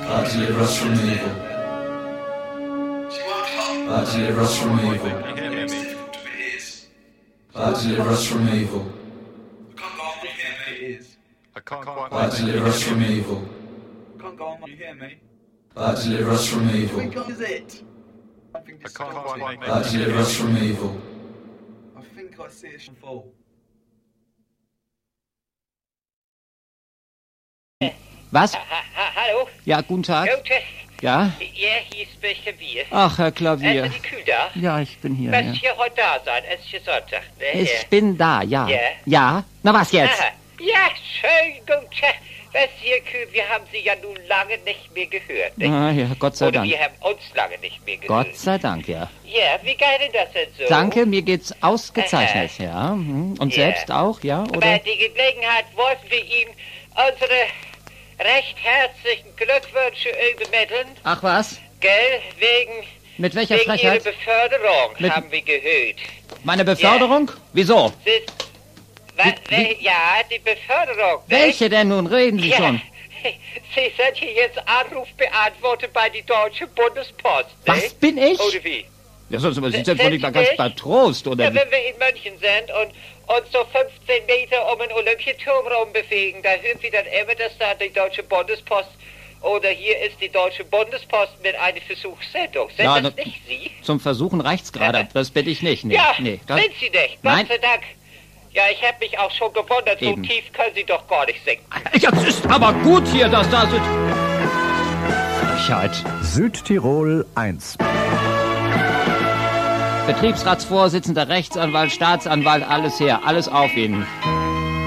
God deliver us from evil. God deliver us from evil. God deliver us from evil. God deliver us from evil. God deliver us from evil. God deliver us from evil. I think I see it fall. Was? Hallo? Ja, guten Tag. Gute. Ja? Ja, hier ist Klavier. Ach, Herr Klavier. Sind die Kühe da? Ja, ich bin hier. Kannst Ja. hier heute da sein? Es ist ja Sonntag. Ne? Ich bin da, ja. Ja. Ja? Na, was jetzt? Aha. Ja, schön, gut. Was hier, Kühe, wir haben Sie ja nun lange nicht mehr gehört. Ne? Ah, ja, Gott sei Oder Dank. wir haben uns lange nicht mehr gehört. Gott sei Dank, ja. Ja, wie geht denn das denn so? Danke, mir geht's ausgezeichnet, ja. Und Ja. selbst auch, ja, Bei oder? der Gelegenheit wollten wir Ihnen unsere recht herzlichen Glückwünsche übermitteln. Ach was? Gell, wegen Mit welcher Ihrer Frechheit? Beförderung, Mit- haben wir gehört. Meine Beförderung? Wieso? Ja, die Beförderung. ne? Welche denn nun? Reden Sie Ja, schon. Sie sind hier jetzt Anrufbeantworter bei die Deutsche Bundespost, ne? Was bin ich? Oder wie? Ja, sonst aber Sie sind Sind wohl nicht mal Sie ganz nicht? bei Trost, oder Ja, wie? wenn wir in München sind und so 15 Meter um den Olympiaturm rumbewegen, da hören wir dann immer, dass da die Deutsche Bundespost oder hier ist die Deutsche Bundespost mit einer Versuchssendung. Sind Ja, das na- nicht Sie? Zum Versuchen reicht's gerade. Ja. Das bin ich nicht. Nee, Ja, nee. Das, sind Sie nicht. Nein. Gott sei Dank. Ja, ich habe mich auch schon gewundert, Eben. so tief können Sie doch gar nicht singen. ja, es ist aber gut hier, dass da sind. Frechheit. Südtirol 1. Betriebsratsvorsitzender, Rechtsanwalt, Staatsanwalt, alles her. Alles auf Ihnen.